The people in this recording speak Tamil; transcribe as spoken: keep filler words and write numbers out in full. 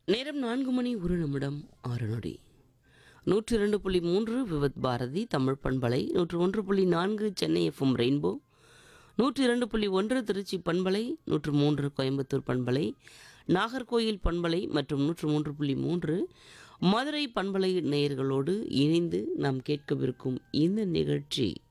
நேரம் நான்கு மணி ஒரு நிமிடம் ஆறு நொடி. நூற்றி இரண்டு புள்ளி மூன்று விவத் பாரதி தமிழ் பண்பலை, நூற்று ஒன்று புள்ளி நான்கு சென்னை எஃப்எம் ரெயின்போ, நூற்றி இரண்டு புள்ளி ஒன்று திருச்சி பண்பலை, நூற்று மூன்று கோயம்புத்தூர் பண்பலை, நாகர்கோயில் பண்பலை மற்றும் நூற்று மூன்று புள்ளி மூன்று மதுரை பண்பலை நேயர்களோடு இணைந்து நாம் கேட்கவிருக்கும் இந்த நிகழ்ச்சி